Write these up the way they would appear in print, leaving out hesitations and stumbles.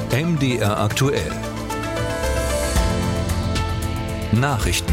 MDR aktuell. Nachrichten.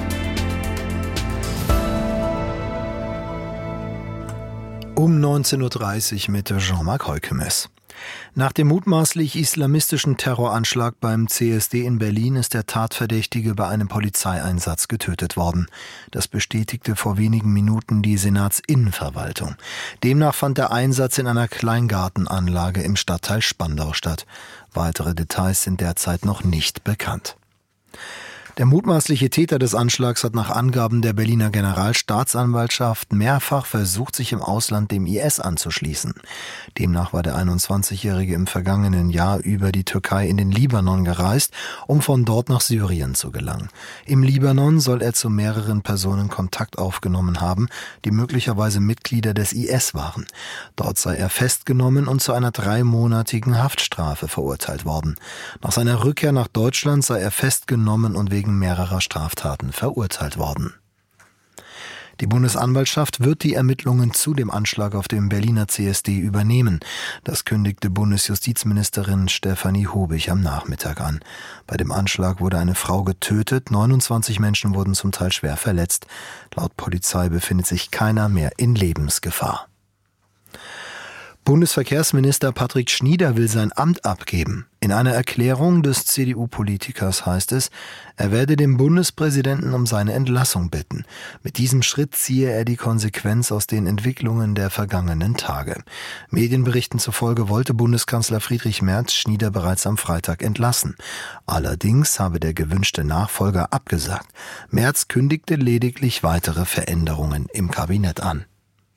Um 19.30 Uhr mit Jean-Marc Heukemes. Nach dem mutmaßlich islamistischen Terroranschlag beim CSD in Berlin ist der Tatverdächtige bei einem Polizeieinsatz getötet worden. Das bestätigte vor wenigen Minuten die Senatsinnenverwaltung. Demnach fand der Einsatz in einer Kleingartenanlage im Stadtteil Spandau statt. Weitere Details sind derzeit noch nicht bekannt. Der mutmaßliche Täter des Anschlags hat nach Angaben der Berliner Generalstaatsanwaltschaft mehrfach versucht, sich im Ausland dem IS anzuschließen. Demnach war der 21-Jährige im vergangenen Jahr über die Türkei in den Libanon gereist, um von dort nach Syrien zu gelangen. Im Libanon soll er zu mehreren Personen Kontakt aufgenommen haben, die möglicherweise Mitglieder des IS waren. Dort sei er festgenommen und zu einer 3-monatigen Haftstrafe verurteilt worden. Nach seiner Rückkehr nach Deutschland sei er festgenommen und wegen mehrerer Straftaten verurteilt worden. Die Bundesanwaltschaft wird die Ermittlungen zu dem Anschlag auf dem Berliner CSD übernehmen. Das kündigte Bundesjustizministerin Stefanie Hobig am Nachmittag an. Bei dem Anschlag wurde eine Frau getötet, 29 Menschen wurden zum Teil schwer verletzt. Laut Polizei befindet sich keiner mehr in Lebensgefahr. Bundesverkehrsminister Patrick Schnieder will sein Amt abgeben. In einer Erklärung des CDU-Politikers heißt es, er werde den Bundespräsidenten um seine Entlassung bitten. Mit diesem Schritt ziehe er die Konsequenz aus den Entwicklungen der vergangenen Tage. Medienberichten zufolge wollte Bundeskanzler Friedrich Merz Schnieder bereits am Freitag entlassen. Allerdings habe der gewünschte Nachfolger abgesagt. Merz kündigte lediglich weitere Veränderungen im Kabinett an.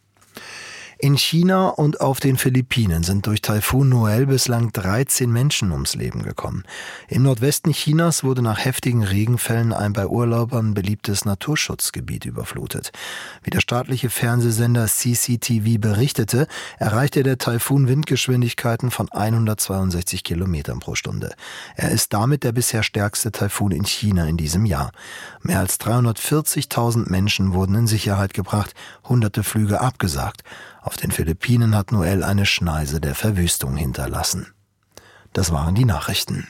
In China und auf den Philippinen sind durch Taifun Noel bislang 13 Menschen ums Leben gekommen. Im Nordwesten Chinas wurde nach heftigen Regenfällen ein bei Urlaubern beliebtes Naturschutzgebiet überflutet. Wie der staatliche Fernsehsender CCTV berichtete, erreichte der Taifun Windgeschwindigkeiten von 162 Kilometern pro Stunde. Er ist damit der bisher stärkste Taifun in China in diesem Jahr. Mehr als 340.000 Menschen wurden in Sicherheit gebracht, hunderte Flüge abgesagt. Auf den Philippinen hat Noel eine Schneise der Verwüstung hinterlassen. Das waren die Nachrichten.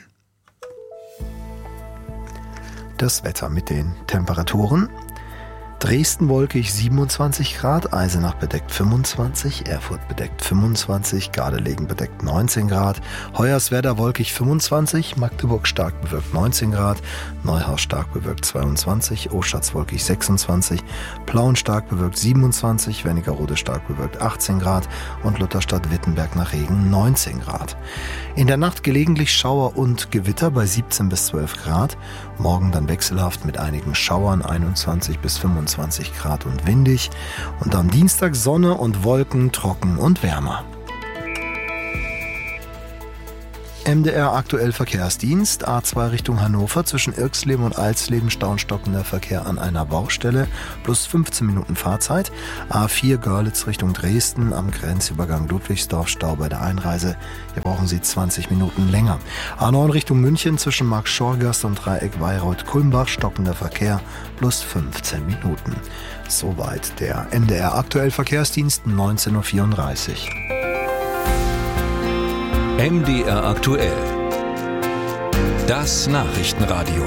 Das Wetter mit den Temperaturen. Dresden wolkig 27 Grad, Eisenach bedeckt 25, Erfurt bedeckt 25, Gardelegen bedeckt 19 Grad, Hoyerswerda wolkig 25, Magdeburg stark bewölkt 19 Grad, Neuhaus stark bewölkt 22, Oschatz wolkig 26, Plauen stark bewölkt 27, Wernigerode stark bewölkt 18 Grad und Lutherstadt-Wittenberg nach Regen 19 Grad. In der Nacht gelegentlich Schauer und Gewitter bei 17 bis 12 Grad, morgen dann wechselhaft mit einigen Schauern 21 bis 25 Grad und windig und am Dienstag Sonne und Wolken, trocken und wärmer. MDR aktuell Verkehrsdienst, A2 Richtung Hannover, zwischen Irxleben und Alsleben staunstockender Verkehr an einer Baustelle, plus 15 Minuten Fahrzeit. A4 Görlitz Richtung Dresden, am Grenzübergang Ludwigsdorf, Stau bei der Einreise. Hier brauchen Sie 20 Minuten länger. A9 Richtung München, zwischen Markt-Schorgast und Dreieck Bayreuth-Kulmbach, stockender Verkehr, plus 15 Minuten. Soweit der MDR aktuell Verkehrsdienst, 19.34 Uhr. MDR aktuell. Das Nachrichtenradio.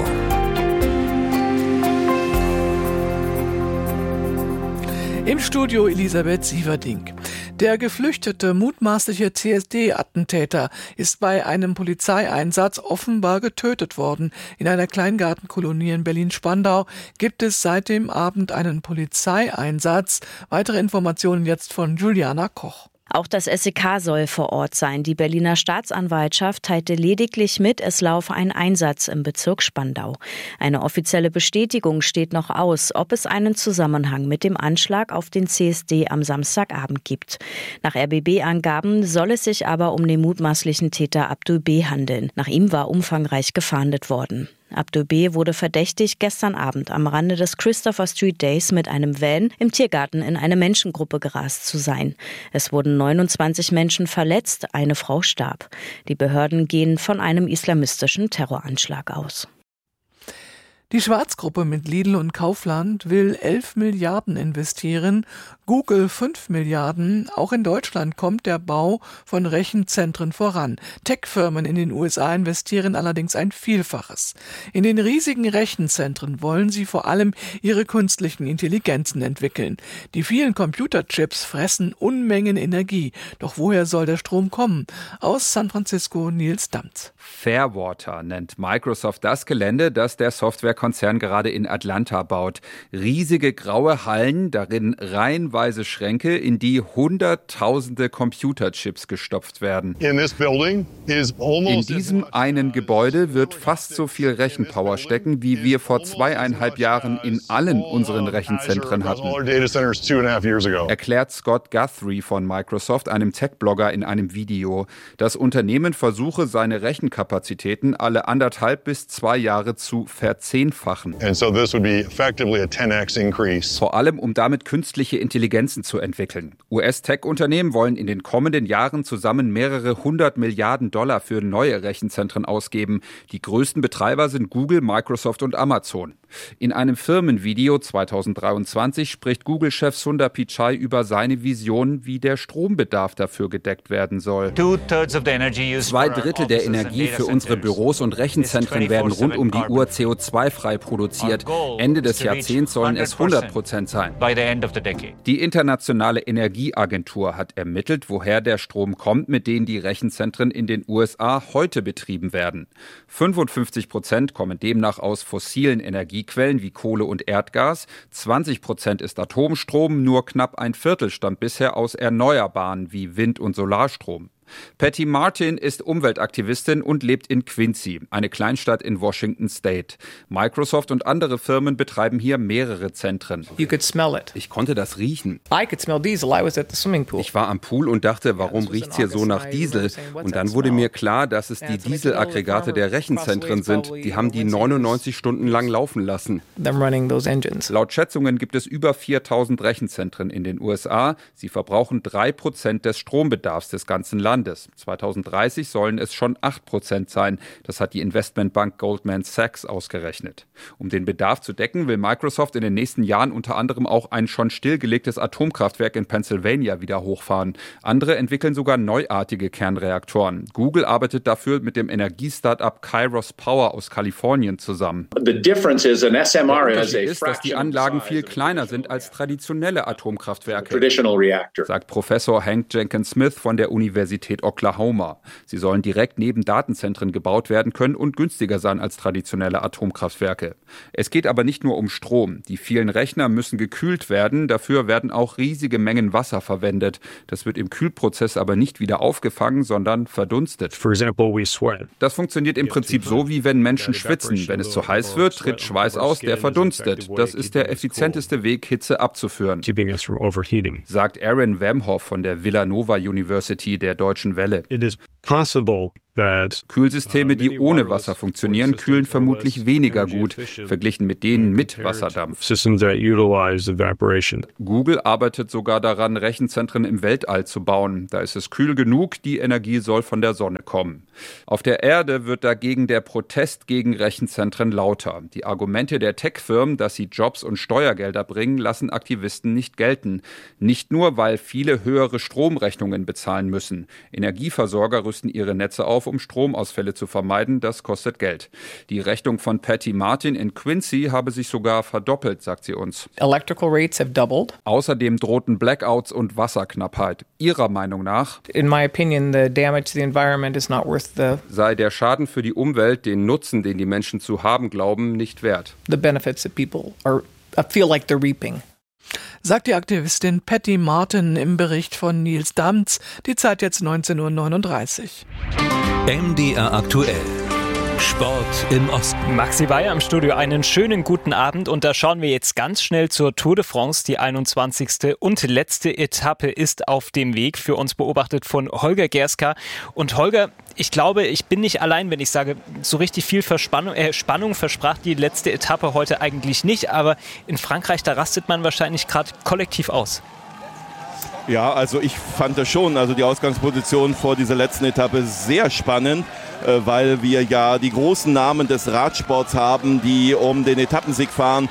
Im Studio Elisabeth Sieverding. Der geflüchtete, mutmaßliche CSD-Attentäter ist bei einem Polizeieinsatz offenbar getötet worden. In einer Kleingartenkolonie in Berlin-Spandau gibt es seit dem Abend einen Polizeieinsatz. Weitere Informationen jetzt von Juliana Koch. Auch das SEK soll vor Ort sein. Die Berliner Staatsanwaltschaft teilte lediglich mit, es laufe ein Einsatz im Bezirk Spandau. Eine offizielle Bestätigung steht noch aus, ob es einen Zusammenhang mit dem Anschlag auf den CSD am Samstagabend gibt. Nach RBB-Angaben soll es sich aber um den mutmaßlichen Täter Abdul B. handeln. Nach ihm war umfangreich gefahndet worden. Abdul B. wurde verdächtig, gestern Abend am Rande des Christopher Street Days mit einem Van im Tiergarten in eine Menschengruppe gerast zu sein. Es wurden 29 Menschen verletzt, eine Frau starb. Die Behörden gehen von einem islamistischen Terroranschlag aus. Die Schwarz-Gruppe mit Lidl und Kaufland will 11 Milliarden investieren, Google 5 Milliarden. Auch in Deutschland kommt der Bau von Rechenzentren voran. Tech-Firmen in den USA investieren allerdings ein Vielfaches. In den riesigen Rechenzentren wollen sie vor allem ihre künstlichen Intelligenzen entwickeln. Die vielen Computerchips fressen Unmengen Energie. Doch woher soll der Strom kommen? Aus San Francisco Nils Damz. Fairwater nennt Microsoft das Gelände, das der Softwarekonzern gerade in Atlanta baut. Riesige graue Hallen, darin reihenweise Schränke, in die Hunderttausende Computerchips gestopft werden. In diesem einen Gebäude wird fast so viel Rechenpower stecken, wie wir vor 2,5 Jahren in allen unseren Rechenzentren hatten. Erklärt Scott Guthrie von Microsoft, einem Tech-Blogger, in einem Video. Das Unternehmen versuche, seine Rechenkapazitäten alle 1,5 bis 2 Jahre zu verzehnfachen. Vor allem, um damit künstliche Intelligenzen zu entwickeln. US-Tech-Unternehmen wollen in den kommenden Jahren zusammen mehrere 100 Milliarden $100 für neue Rechenzentren ausgeben. Die größten Betreiber sind Google, Microsoft und Amazon. In einem Firmenvideo 2023 spricht Google-Chef Sundar Pichai über seine Vision, wie der Strombedarf dafür gedeckt werden soll. 2 Drittel der Energie für unsere Büros und Rechenzentren werden rund um die Uhr CO2-frei produziert. Ende des Jahrzehnts sollen es 100% sein. Die Internationale Energieagentur hat ermittelt, woher der Strom kommt, mit dem die Rechenzentren in den USA heute betrieben werden. 55% kommen demnach aus fossilen Energiequellen wie Kohle und Erdgas, 20% ist Atomstrom, nur knapp ein Viertel stammt bisher aus Erneuerbaren wie Wind- und Solarstrom. Patty Martin ist Umweltaktivistin und lebt in Quincy, eine Kleinstadt in Washington State. Microsoft und andere Firmen betreiben hier mehrere Zentren. Ich konnte das riechen. Ich war am Pool und dachte, warum riecht's hier so nach Diesel? Und dann wurde mir klar, dass es die Dieselaggregate der Rechenzentren sind. Die haben die 99 Stunden lang laufen lassen. Laut Schätzungen gibt es über 4000 Rechenzentren in den USA. Sie verbrauchen 3% des Strombedarfs des ganzen Landes. 2030 sollen es schon 8% sein. Das hat die Investmentbank Goldman Sachs ausgerechnet. Um den Bedarf zu decken, will Microsoft in den nächsten Jahren unter anderem auch ein schon stillgelegtes Atomkraftwerk in Pennsylvania wieder hochfahren. Andere entwickeln sogar neuartige Kernreaktoren. Google arbeitet dafür mit dem Energiestartup Kairos Power aus Kalifornien zusammen. Der Unterschied ist, dass die Anlagen viel kleiner sind als traditionelle Atomkraftwerke, sagt Professor Hank Jenkins Smith von der Universität Oklahoma. Sie sollen direkt neben Datenzentren gebaut werden können und günstiger sein als traditionelle Atomkraftwerke. Es geht aber nicht nur um Strom. Die vielen Rechner müssen gekühlt werden. Dafür werden auch riesige Mengen Wasser verwendet. Das wird im Kühlprozess aber nicht wieder aufgefangen, sondern verdunstet. Das funktioniert im Prinzip so, wie wenn Menschen schwitzen. Wenn es zu heiß wird, tritt Schweiß aus, der verdunstet. Das ist der effizienteste Weg, Hitze abzuführen, sagt Aaron Wemhoff von der Villanova University der Deutschen Welle. Kühlsysteme, die ohne Wasser funktionieren, kühlen vermutlich weniger gut, verglichen mit denen mit Wasserdampf. Google arbeitet sogar daran, Rechenzentren im Weltall zu bauen. Da ist es kühl genug, die Energie soll von der Sonne kommen. Auf der Erde wird dagegen der Protest gegen Rechenzentren lauter. Die Argumente der Tech-Firmen, dass sie Jobs und Steuergelder bringen, lassen Aktivisten nicht gelten. Nicht nur, weil viele höhere Stromrechnungen bezahlen müssen. Energieversorger rüsten ihre Netze auf, um Stromausfälle zu vermeiden. Das kostet Geld. Die Rechnung von Patty Martin in Quincy habe sich sogar verdoppelt, sagt sie uns. Electrical rates have doubled. Außerdem drohten Blackouts und Wasserknappheit. Ihrer Meinung nach, in my opinion, the damage to the environment is not worth sei der Schaden für die Umwelt den Nutzen, den die Menschen zu haben glauben, nicht wert. The benefits that people feel like they're reaping. Sagt die Aktivistin Patty Martin im Bericht von Nils Damz. Die Zeit jetzt 19:39 Uhr. MDR aktuell. Sport im Osten. Maxi Weyer im Studio, einen schönen guten Abend und da schauen wir jetzt ganz schnell zur Tour de France. Die 21. und letzte Etappe ist auf dem Weg, für uns beobachtet von Holger Gerska. Und Holger, ich glaube, ich bin nicht allein, wenn ich sage, so richtig viel Spannung versprach die letzte Etappe heute eigentlich nicht, aber in Frankreich, da rastet man wahrscheinlich gerade kollektiv aus. Ja, also ich fand das schon, also die Ausgangsposition vor dieser letzten Etappe sehr spannend, weil wir ja die großen Namen des Radsports haben, die um den Etappensieg fahren.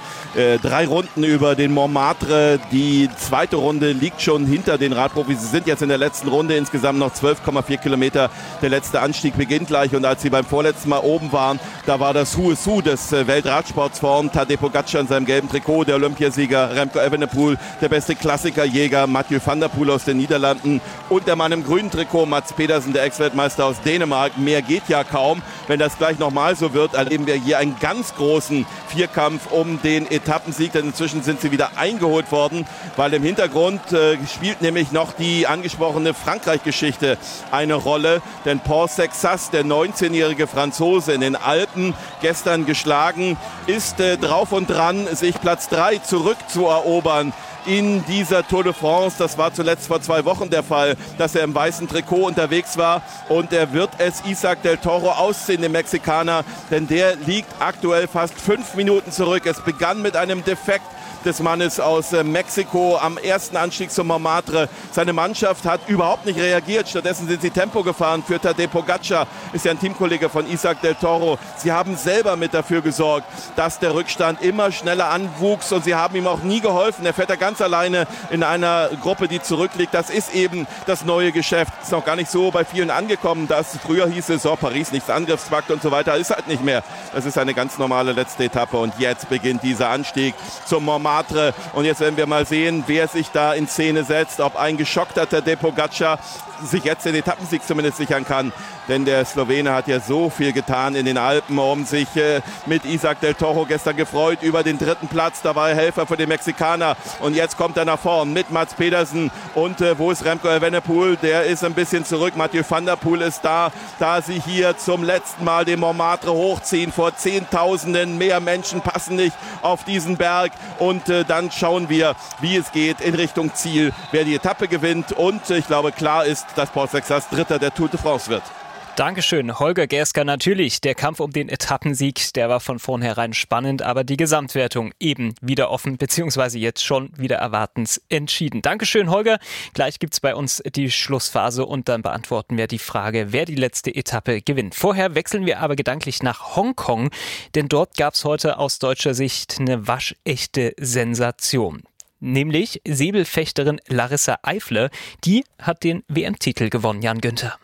3 Runden über den Montmartre, die zweite Runde liegt schon hinter den Radprofis. Sie sind jetzt in der letzten Runde, insgesamt noch 12,4 Kilometer. Der letzte Anstieg beginnt gleich und als sie beim vorletzten Mal oben waren, da war das Who is Who des Weltradsports vorn. Tadej Pogačar in seinem gelben Trikot, der Olympiasieger Remco Evenepoel, der beste Klassikerjäger Mathieu van der Poel aus den Niederlanden und der Mann im grünen Trikot, Mads Pedersen, der Ex-Weltmeister aus Dänemark. Mehr geht ja kaum. Wenn das gleich nochmal so wird, erleben wir hier einen ganz großen Vierkampf um den Etappensieg, denn inzwischen sind sie wieder eingeholt worden, weil im Hintergrund spielt nämlich noch die angesprochene Frankreich-Geschichte eine Rolle, denn Paul Sexas, der 19-jährige Franzose in den Alpen, gestern geschlagen, ist drauf und dran, sich Platz 3 zurückzuerobern in dieser Tour de France. Das war zuletzt vor 2 Wochen der Fall, dass er im weißen Trikot unterwegs war und er wird es Isaac del Toro ausziehen, dem Mexikaner, denn der liegt aktuell fast 5 Minuten zurück. Es begann mit einem Defekt des Mannes aus Mexiko am ersten Anstieg zum Montmartre. Seine Mannschaft hat überhaupt nicht reagiert. Stattdessen sind sie Tempo gefahren. Für Tadej Pogačar ist ja ein Teamkollege von Isaac del Toro. Sie haben selber mit dafür gesorgt, dass der Rückstand immer schneller anwuchs und sie haben ihm auch nie geholfen. Er fährt da ganz alleine in einer Gruppe, die zurückliegt. Das ist eben das neue Geschäft. Ist noch gar nicht so bei vielen angekommen. Das früher hieß es, so Paris nichts Angriffspakt und so weiter. Ist halt nicht mehr. Das ist eine ganz normale letzte Etappe und jetzt beginnt dieser Anstieg zum Montmartre. Und jetzt werden wir mal sehen, wer sich da in Szene setzt, ob ein geschockter Tadej Pogačar sich jetzt den Etappensieg zumindest sichern kann. Denn der Slowene hat ja so viel getan in den Alpen, um sich mit Isaac del Toro gestern gefreut über den 3. Platz. Da war er Helfer für den Mexikaner. Und jetzt kommt er nach vorn mit Mads Pedersen. Und wo ist Remco Evenepoel? Der ist ein bisschen zurück. Mathieu van der Poel ist da sie hier zum letzten Mal den Montmartre hochziehen. Vor Zehntausenden mehr Menschen passen nicht auf diesen Berg. Und dann schauen wir, wie es geht in Richtung Ziel, wer die Etappe gewinnt. Und ich glaube, klar ist, dass Paul Sexas Dritter der Tour de France wird. Dankeschön, Holger Gerska. Natürlich, der Kampf um den Etappensieg, der war von vornherein spannend, aber die Gesamtwertung eben wieder offen, beziehungsweise jetzt schon wieder erwartens entschieden. Dankeschön, Holger. Gleich gibt's bei uns die Schlussphase und dann beantworten wir die Frage, wer die letzte Etappe gewinnt. Vorher wechseln wir aber gedanklich nach Hongkong, denn dort gab's heute aus deutscher Sicht eine waschechte Sensation. Nämlich Säbelfechterin Larissa Eifler, die hat den WM-Titel gewonnen, Jan Günther.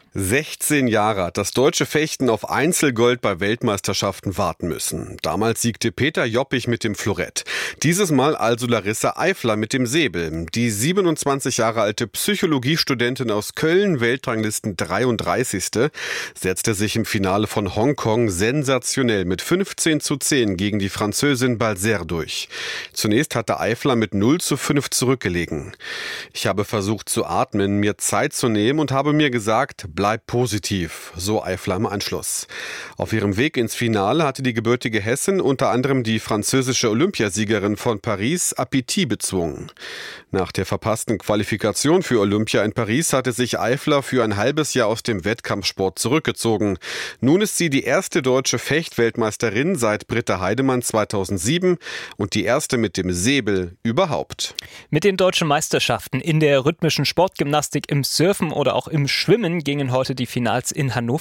16 Jahre hat das deutsche Fechten auf Einzelgold bei Weltmeisterschaften warten müssen. Damals siegte Peter Joppich mit dem Florett. Dieses Mal also Larissa Eifler mit dem Säbel. Die 27 Jahre alte Psychologiestudentin aus Köln, Weltranglisten 33. setzte sich im Finale von Hongkong sensationell mit 15:10 gegen die Französin Balzer durch. Zunächst hatte Eifler mit 0:5 zurückgelegen. Ich habe versucht zu atmen, mir Zeit zu nehmen und habe mir gesagt, bleib positiv, so Eifler im Anschluss. Auf ihrem Weg ins Finale hatte die gebürtige Hessin unter anderem die französische Olympiasiegerin von Paris Appetit bezwungen. Nach der verpassten Qualifikation für Olympia in Paris hatte sich Eifler für ein halbes Jahr aus dem Wettkampfsport zurückgezogen. Nun ist sie die erste deutsche Fechtweltmeisterin seit Britta Heidemann 2007 und die erste mit dem Säbel überhaupt. Mit den deutschen Meisterschaften in der rhythmischen Sportgymnastik, im Surfen oder auch im Schwimmen gingen heute die Finals in Hannover